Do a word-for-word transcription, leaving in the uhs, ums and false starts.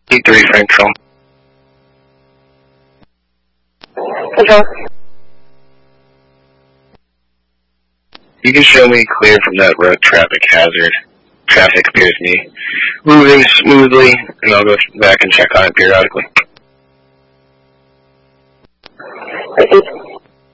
E three, Frank Trump. Control. You can show me clear from that road traffic hazard. Traffic appears to be moving smoothly, and I'll go back and check on it periodically. Repeat.